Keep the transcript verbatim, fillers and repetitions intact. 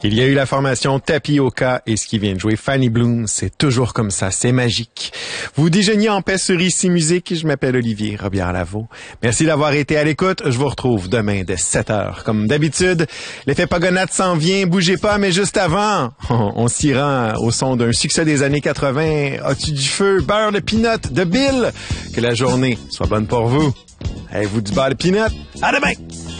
Il y a eu la formation Tapioca et ce qui vient de jouer Fanny Bloom, c'est toujours comme ça, c'est magique. Vous déjeuniez en paix sur Ici Musique, je m'appelle Olivier Robillard-Lavaux. Merci d'avoir été à l'écoute, je vous retrouve demain dès sept heures. Comme d'habitude, l'effet Pagonate s'en vient, bougez pas, mais juste avant, on, on s'y rend au son d'un succès des années quatre-vingts, As-tu du feu, beurre de peanut de Bill. Que la journée soit bonne pour vous. Avez-vous du beurre de peanut? À demain!